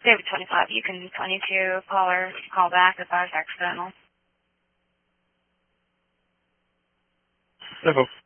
David 25, you can continue to call back if I was accidental. Hello.